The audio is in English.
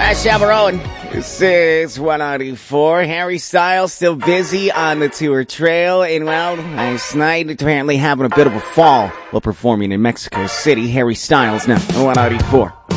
Chaperone. This is 194. Harry Styles still busy on the tour trail. And, well, last night apparently having a bit of a fall while performing in Mexico City. Harry Styles now on 194.